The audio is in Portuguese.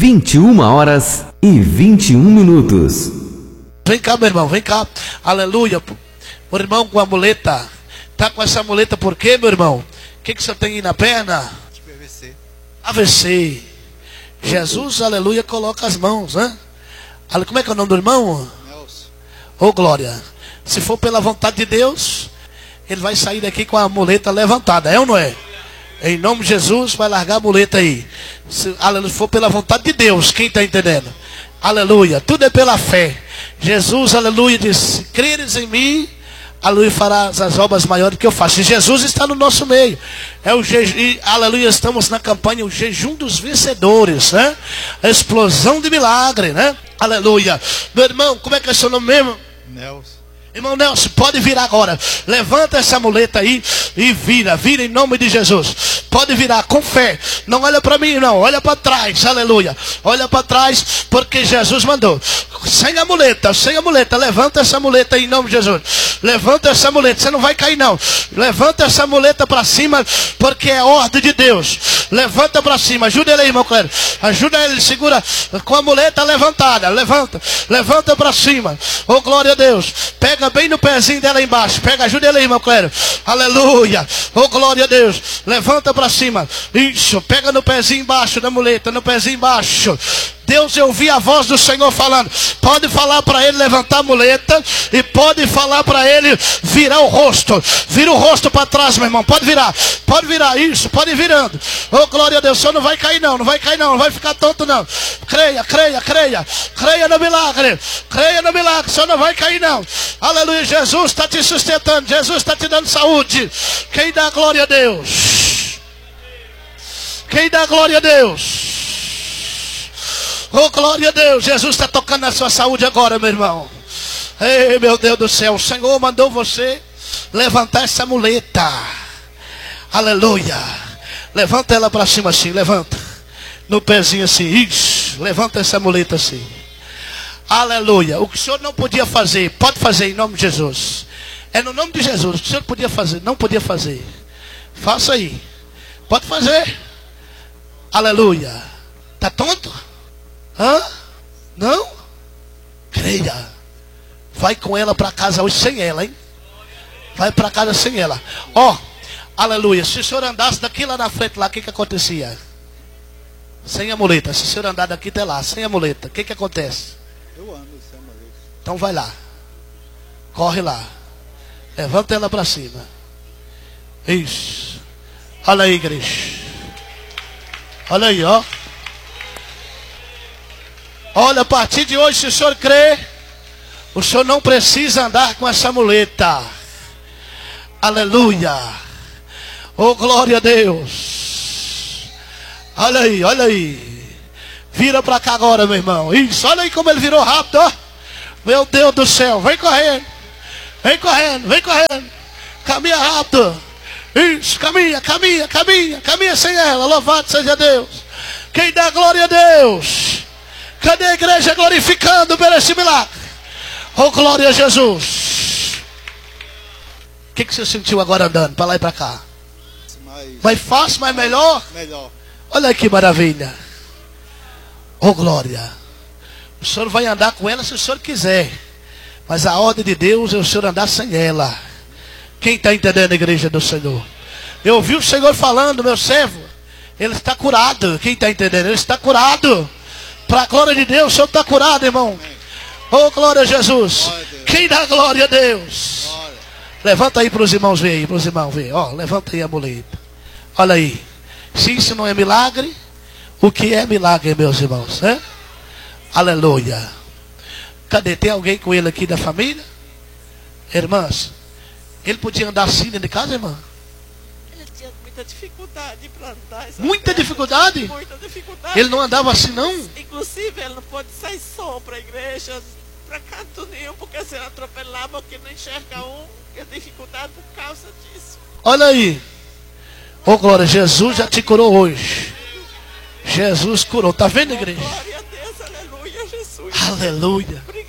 21h21. Vem cá, meu irmão, vem cá. Aleluia. O irmão com a muleta. Tá com essa muleta por quê, meu irmão? O que você tem aí na perna? AVC. AVC. Jesus, aleluia, coloca as mãos, né? Como é que é o nome do irmão? Nelson. Ô, glória. Se for pela vontade de Deus, ele vai sair daqui com a muleta levantada, é ou não é? Em nome de Jesus, vai largar a muleta aí. Se for pela vontade de Deus, quem está entendendo? Aleluia, tudo é pela fé. Jesus, aleluia, disse: se creres em mim, aleluia, farás as obras maiores que eu faço. E Jesus está no nosso meio. É o aleluia, estamos na campanha, o jejum dos vencedores, né? A explosão de milagre, né? Aleluia. Meu irmão, como é que é seu nome mesmo? Nelson. Irmão Nelson, pode virar agora. Levanta essa muleta aí e vira em nome de Jesus. Pode virar com fé. Não olha para mim não, olha para trás. Aleluia. Olha para trás, porque Jesus mandou. Sem a muleta. Levanta essa muleta aí em nome de Jesus. Levanta essa muleta, você não vai cair não. Levanta essa muleta para cima, porque é ordem de Deus. Levanta para cima, ajuda ele aí, irmão Clério. Ajuda ele, segura com a muleta levantada. Levanta para cima. Oh, glória a Deus. Pega bem no pezinho dela embaixo. Ajuda ele aí, irmão Clério. Aleluia. Oh, glória a Deus. Levanta para cima. Isso, pega no pezinho embaixo da muleta, no pezinho embaixo. Deus, eu ouvi a voz do Senhor falando. Pode falar para ele levantar a muleta. E pode falar para ele virar o rosto. Vira o rosto para trás, meu irmão. Pode virar isso, pode ir virando. Oh, glória a Deus, o senhor não vai cair não. Não vai ficar tonto não. Creia no milagre. O senhor não vai cair não. Aleluia, Jesus está te sustentando. Jesus está te dando saúde. Quem dá glória a Deus? Oh, glória a Deus. Jesus está tocando na sua saúde agora, meu irmão. Ei, meu Deus do céu. O Senhor mandou você levantar essa muleta. Aleluia. Levanta ela para cima assim. Levanta. No pezinho assim. Isso. Levanta essa muleta assim. Aleluia. O que o senhor não podia fazer, pode fazer em nome de Jesus. É no nome de Jesus. O que o senhor podia fazer, não podia fazer. Faça aí. Pode fazer. Aleluia. Tá tonto? Hã? Não? Creia. Vai com ela para casa hoje sem ela, hein? Vai para casa sem ela. Ó, aleluia. Se o senhor andasse daqui lá na frente, lá, o que acontecia? Sem a muleta. Se o senhor andar daqui até lá, sem a muleta, o que acontece? Eu ando sem a muleta. Então vai lá. Corre lá. Levanta ela para cima. Isso. Olha aí, igreja. Olha aí, ó. Olha, a partir de hoje, se o senhor crê, o senhor não precisa andar com essa muleta. Aleluia. Oh, glória a Deus. Olha aí. Vira para cá agora, meu irmão. Isso, olha aí como ele virou rápido, ó. Meu Deus do céu. Vem correndo. Caminha rápido. Isso, caminha sem ela. Louvado seja Deus. Quem dá glória a Deus? Cadê a igreja glorificando por esse milagre? Oh, glória a Jesus. O que você sentiu agora andando para lá e para cá? Mais fácil, mais melhor? Melhor. Olha que maravilha. Oh, glória. O senhor vai andar com ela se o senhor quiser. Mas a ordem de Deus é o senhor andar sem ela. Quem está entendendo a igreja do Senhor? Eu ouvi o Senhor falando, meu servo. Ele está curado. Quem está entendendo? Ele está curado. Para a glória de Deus, o senhor está curado, irmão. Oh, glória a Jesus. Glória a Deus. Quem dá glória a Deus? Glória. Levanta aí para os irmãos ver aí, Ó, levanta aí a muleta. Olha aí. Se isso não é milagre, o que é milagre, meus irmãos? Né? Aleluia. Cadê? Tem alguém com ele aqui da família? Irmãs, ele podia andar assim dentro de casa, irmã? Ele tinha muita dificuldade para andar. Muita dificuldade? Muita dificuldade. Ele não andava assim, não? Inclusive, ele não pode sair só para a igreja, para canto nenhum, porque se ele atropelava, porque não enxerga que dificuldade por causa disso. Olha aí. Oh, glória, Jesus já te curou hoje. Jesus curou. Tá vendo, igreja? Glória a Deus, aleluia, Jesus. Aleluia.